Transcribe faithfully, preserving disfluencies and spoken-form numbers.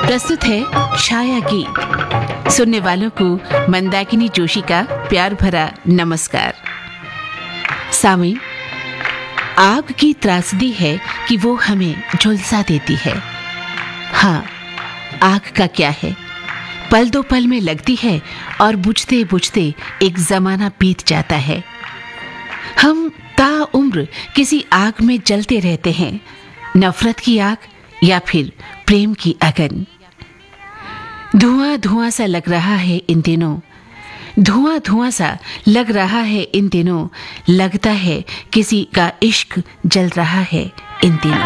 प्रस्तुत है छाया गीत। सुनने वालों को मंदाकिनी जोशी का प्यार भरा नमस्कार। सामीन, आग की त्रासदी है कि वो हमें झुलसा देती है। हाँ, आग का क्या है, पल दो पल में लगती है और बुझते बुझते एक जमाना बीत जाता है। हम ताउम्र किसी आग में जलते रहते हैं, नफरत की आग या फिर प्रेम की अगन। धुआं धुआं सा लग रहा है इन दिनों, धुआं धुआं सा लग रहा है इन दिनों, लगता है किसी का इश्क जल रहा है इन दिनों।